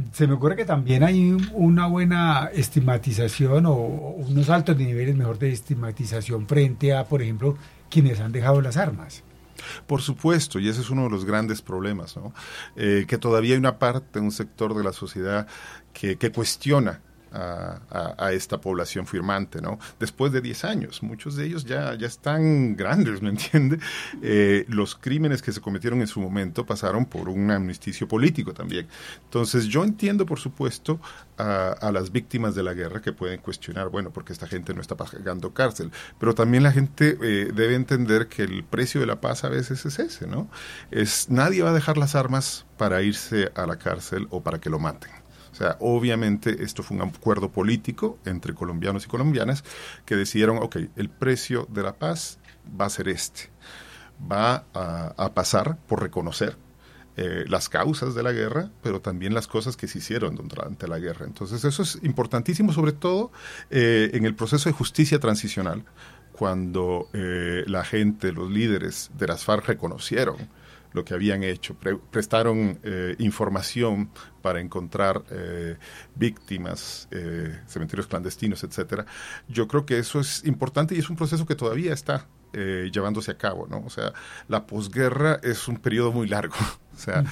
Se me ocurre que también hay una buena estigmatización o unos altos niveles, mejor, de estigmatización frente a, por ejemplo, quienes han dejado las armas. Por supuesto, y ese es uno de los grandes problemas, ¿no? Que todavía hay una parte, un sector de la sociedad que cuestiona a esta población firmante, ¿no? Después de 10 años, muchos de ellos ya están grandes, ¿me entiende? Los crímenes que se cometieron en su momento pasaron por un amnisticio político también. Entonces, yo entiendo, por supuesto, a las víctimas de la guerra que pueden cuestionar, bueno, porque esta gente no está pagando cárcel, pero también la gente debe entender que el precio de la paz a veces es ese, ¿no? Nadie va a dejar las armas para irse a la cárcel o para que lo maten. O sea, obviamente esto fue un acuerdo político entre colombianos y colombianas que decidieron, ok, el precio de la paz va a ser va a pasar por reconocer las causas de la guerra, pero también las cosas que se hicieron durante la guerra. Entonces eso es importantísimo, sobre todo en el proceso de justicia transicional, cuando la gente, los líderes de las FARC reconocieron lo que habían hecho, prestaron información para encontrar víctimas, cementerios clandestinos, etcétera. Yo creo que eso es importante y es un proceso que todavía está llevándose a cabo, ¿no? O sea, la posguerra es un periodo muy largo. O sea,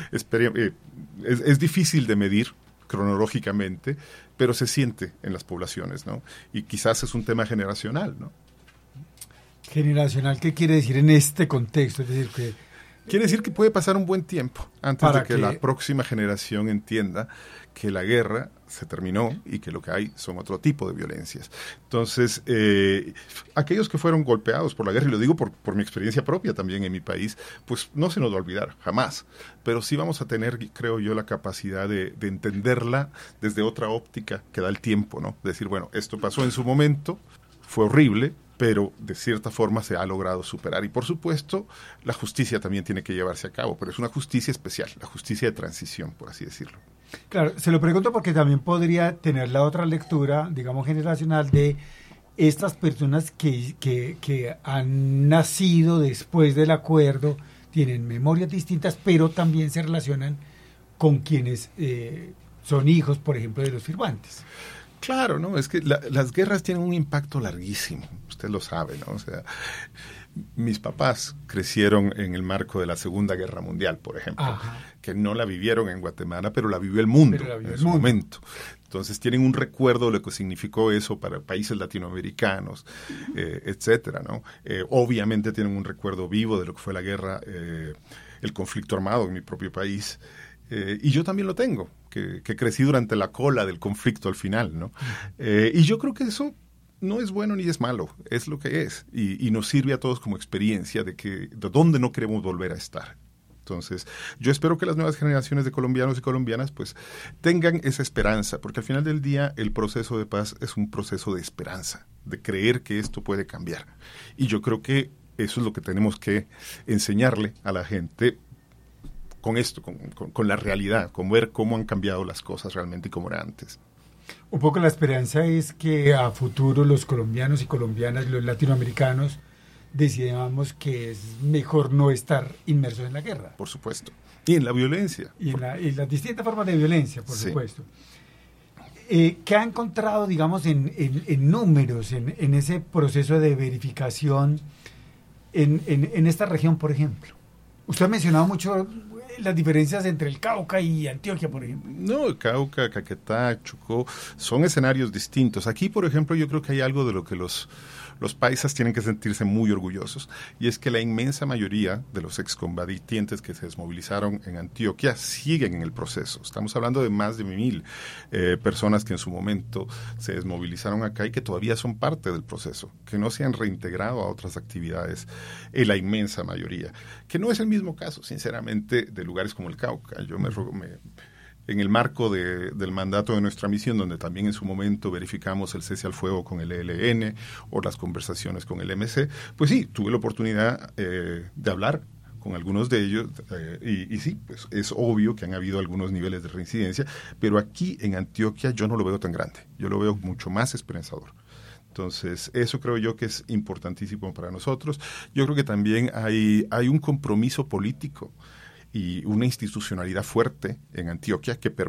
es difícil de medir cronológicamente, pero se siente en las poblaciones, ¿no? Y quizás es un tema generacional, ¿no? ¿Generacional qué quiere decir en este contexto? Es decir, que quiere decir que puede pasar un buen tiempo antes de que la próxima generación entienda que la guerra se terminó y que lo que hay son otro tipo de violencias. Entonces, aquellos que fueron golpeados por la guerra, y lo digo por mi experiencia propia también en mi país, pues no se nos va a olvidar, jamás. Pero sí vamos a tener, creo yo, la capacidad de entenderla desde otra óptica que da el tiempo, ¿no? Decir, bueno, esto pasó en su momento, fue horrible, pero de cierta forma se ha logrado superar. Y por supuesto, la justicia también tiene que llevarse a cabo, pero es una justicia especial, la justicia de transición, por así decirlo. Claro, se lo pregunto porque también podría tener la otra lectura, digamos, generacional de estas personas que han nacido después del acuerdo, tienen memorias distintas, pero también se relacionan con quienes son hijos, por ejemplo, de los firmantes. Claro, ¿no? Es que las guerras tienen un impacto larguísimo, usted lo sabe, ¿no? O sea, mis papás crecieron en el marco de la Segunda Guerra Mundial, por ejemplo, ajá, que no la vivieron en Guatemala, pero la vivió el mundo en su momento. Entonces tienen un recuerdo de lo que significó eso para países latinoamericanos, etcétera, ¿no? Obviamente tienen un recuerdo vivo de lo que fue la guerra, el conflicto armado en mi propio país. Y yo también lo tengo, que crecí durante la cola del conflicto al final, ¿no? Y yo creo que eso no es bueno ni es malo, es lo que es. Y nos sirve a todos como experiencia de dónde no queremos volver a estar. Entonces, yo espero que las nuevas generaciones de colombianos y colombianas pues tengan esa esperanza, porque al final del día el proceso de paz es un proceso de esperanza, de creer que esto puede cambiar. Y yo creo que eso es lo que tenemos que enseñarle a la gente con esto, con la realidad, con ver cómo han cambiado las cosas realmente y cómo era antes. Un poco la esperanza es que a futuro los colombianos y colombianas, los latinoamericanos, decidamos que es mejor no estar inmersos en la guerra. Por supuesto. Y en la violencia. Y en las distintas formas de violencia, por supuesto. ¿Qué ha encontrado, digamos, en números, en ese proceso de verificación en esta región, por ejemplo? Usted ha mencionado mucho las diferencias entre el Cauca y Antioquia, por ejemplo. No, el Cauca, Caquetá, Chocó, son escenarios distintos. Aquí, por ejemplo, yo creo que hay algo de lo que los paisas tienen que sentirse muy orgullosos, y es que la inmensa mayoría de los excombatientes que se desmovilizaron en Antioquia siguen en el proceso. Estamos hablando de más de 1,000 personas que en su momento se desmovilizaron acá y que todavía son parte del proceso, que no se han reintegrado a otras actividades, la inmensa mayoría, que no es el mismo caso, sinceramente, de lugares como el Cauca. Yo en el marco del mandato de nuestra misión, donde también en su momento verificamos el cese al fuego con el ELN o las conversaciones con el MC, pues sí, tuve la oportunidad de hablar con algunos de ellos y sí, pues es obvio que han habido algunos niveles de reincidencia, pero aquí en Antioquia yo no lo veo tan grande, yo lo veo mucho más esperanzador. Entonces, eso creo yo que es importantísimo para nosotros. Yo creo que también hay un compromiso político y una institucionalidad fuerte en Antioquia que